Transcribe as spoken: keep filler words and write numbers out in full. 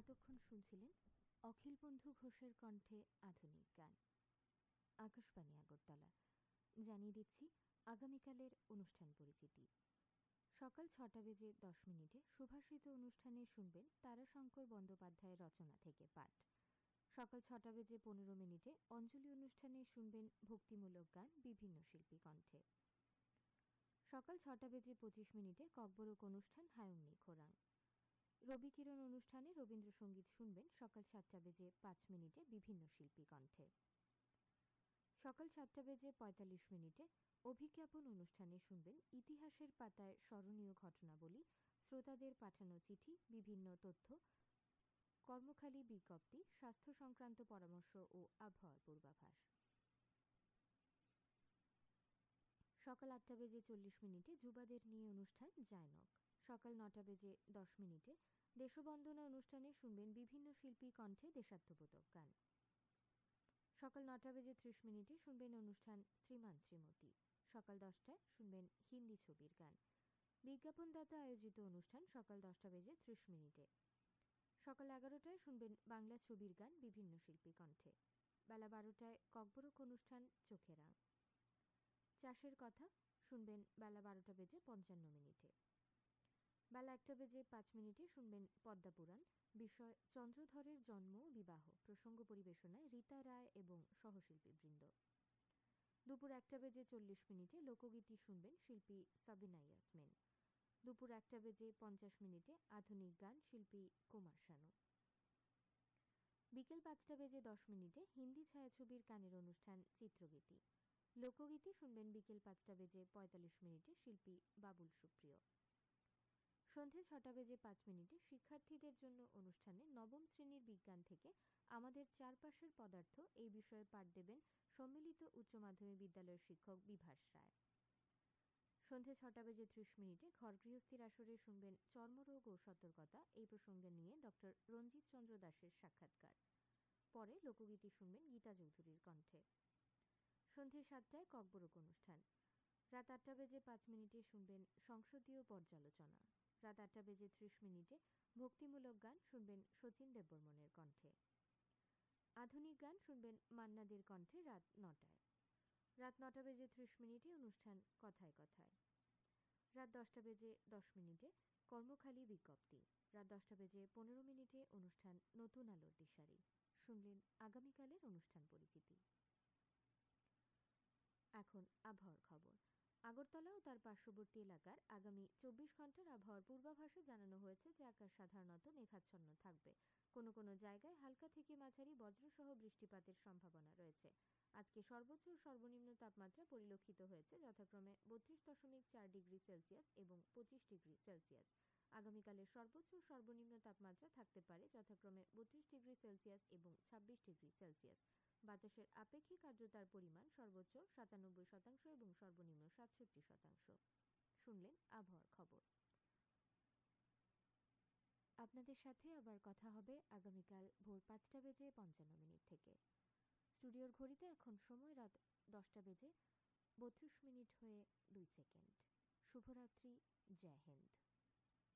এতক্ষণ শুনছিলেন অখিল বন্ধু ঘোষের কণ্ঠে আধুনিক গান। আকাশবাণী আগরতলা। জানিয়ে দিচ্ছি আগামীকালের অনুষ্ঠান পরিচিতি। সকাল ছটা বেজে দশ মিনিটে সুভাষিত অনুষ্ঠানে শুনবেন তারাশঙ্কর বন্দ্যোপাধ্যায়ের রচনা থেকে পাঠ। সকাল ছটা বেজে পনেরো মিনিটে অঞ্জলি অনুষ্ঠানে শুনবেন ভক্তিমূলক গান বিভিন্ন শিল্পী কণ্ঠে। সকাল ছটা বেজে পঁচিশ মিনিটে ককবরক অনুষ্ঠান হায়ুংনি খোরাং। রবি কিরণ অনুষ্ঠানে রবীন্দ্রসঙ্গীত শুনবেন সকাল সাতটা বেজে পাঁচ মিনিটে বিভিন্ন শিল্পী কণ্ঠে। সকাল সাতটা বেজে পঁয়তাল্লিশ মিনিটে অভিজ্ঞাপন অনুষ্ঠানে শুনবেন ইতিহাসের পাতায় স্মরণীয় ঘটনাবলী, শ্রোতাদের পাঠানো চিঠি, বিভিন্ন তথ্য, কর্মখালী বিজ্ঞপ্তি, স্বাস্থ্য সংক্রান্ত পরামর্শ ও আবহাওয়ার পূর্বাভাস। সকাল আটটা বেজে চল্লিশ মিনিটে যুবাদের নিয়ে অনুষ্ঠান জায়নক। সকাল নটা বেজে দশ মিনিটে দেশবন্দনা অনুষ্ঠানে শুনবেন বিভিন্ন শিল্পী কণ্ঠে দেশাত্মবোধক গান। সকাল নটা বেজে ত্রিশ মিনিটে শুনবেন অনুষ্ঠান শ্রীমান শ্রীমতী। সকাল দশটায় শুনবেন হিন্দি ছবির গান। বিজ্ঞাপনদাতা আয়োজিত অনুষ্ঠান সকাল দশটা বেজে ত্রিশ মিনিটে। সকাল এগারোটায় শুনবেন বাংলা ছবির গান বিভিন্ন শিল্পী কণ্ঠে। বেলা বারোটায় ককবরক অনুষ্ঠান চোখে রাং। চাষের কথা শুনবেন বেলা বারোটা বেজে পঞ্চান্ন মিনিটে। বেলা একটা বেজে পাঁচ মিনিটে শুনবেন পদ্মাপুরাণ, বিষয় চন্দ্রধরের জন্ম ও বিবাহ, প্রসঙ্গ পরিবেশনায় রীতা রায় এবং সহশিল্পীবৃন্দ। দুপুর একটা বেজে চল্লিশ মিনিটে লোকগীতি শুনবেন শিল্পী সাবিনা ইয়াসমিন। দুপুর একটা বেজে পঞ্চাশ মিনিটে আধুনিক গান শিল্পী কুমার শানু। বিকেল পাঁচটা বেজে দশ মিনিটে হিন্দি ছায়াছবির গানের অনুষ্ঠান চিত্রগীতি। লোকগীতি শুনবেন বিকেল পাঁচটা বেজে পঁয়তাল্লিশ মিনিটে শিল্পী বাবুল সুপ্রিয়। সন্ধে ছটা বেজে পাঁচ মিনিটে শিক্ষার্থীদের জন্য অনুষ্ঠানে নবম শ্রেণীর বিজ্ঞান থেকে আমাদের চারপাশের পদার্থ এই বিষয়ে পাঠ দেবেন সম্মিলিত উচ্চ মাধ্যমিক বিদ্যালয়ের শিক্ষক বিভাস রায়। সন্ধে ছটা বেজে ত্রিশ মিনিটে ঘর গৃহস্থীর আসরে শুনবেন চর্মরোগ ও সতর্কতা এই প্রসঙ্গে নিয়ে ডক্টর রঞ্জিত চন্দ্র দাসের সাক্ষাৎকার। পরে লোকগীতি শুনবেন গীতা চৌধুরীর কণ্ঠে। সন্ধে সাতটায় ককবরক অনুষ্ঠান। রাত আটটা বেজে পাঁচ মিনিটে শুনবেন সংসদীয় পর্যালোচনা। রাত আটটা বেজে ত্রিশ মিনিটে ভক্তিমূলক গান শুনবেন শচীন দেববর্মনের কণ্ঠে। আধুনিক গান শুনবেন মান্নাদের কণ্ঠে রাত নটায়। রাত নটা বেজে ত্রিশ মিনিটে অনুষ্ঠান কথায় কথায়। রাত দশটা বেজে দশ মিনিটে কর্মখালী বিজ্ঞপ্তি। রাত দশটা বেজে পনেরো মিনিটে অনুষ্ঠান নতুন আলোর দিশারি। শুনলেন আগামীকালের অনুষ্ঠান পরিচিতি। এখন আবহাওয়ার খবর। আগরতলা ও তার পার্শ্ববর্তী এলাকার আগামী চব্বিশ ঘন্টার আবহাওয়ার পূর্বাভাসে জানানো হয়েছে যে আকাশ সাধারণত মেঘাচ্ছন্ন থাকবে। কোনো কোনো জায়গায় হালকা থেকে মাঝারি বজ্রসহ বৃষ্টিপাতের সম্ভাবনা রয়েছে। আজকে সর্বোচ্চ ও সর্বনিম্ন তাপমাত্রা পরিলক্ষিত হয়েছে যথাক্রমে বত্রিশ দশমিক চার ডিগ্রি সেলসিয়াস এবং পঁচিশ ডিগ্রি সেলসিয়াস। আগামীকালের সর্বোচ্চ ও সর্বনিম্ন তাপমাত্রা থাকতে পারে যথাক্রমে বত্রিশ ডিগ্রি সেলসিয়াস এবং ছাব্বিশ ডিগ্রি সেলসিয়াস। বাতাসের আপেক্ষিক আর্দ্রতার পরিমাণ সর্বোচ্চ সাতানব্বই শতাংশ এবং সর্বনিম্ন সাতষট্টি শতাংশ। শুনলেন আবহাওয়ার খবর। আপনাদের সাথে আবার কথা হবে আগামীকাল ভোর পাঁচটা বেজে পঞ্চান্ন মিনিট থেকে। স্টুডিওর ঘড়িতে এখন সময় রাত দশটা বেজে বত্রিশ মিনিট হয়ে দুই সেকেন্ড। শুভরাত্রি, জয় হিন্দ।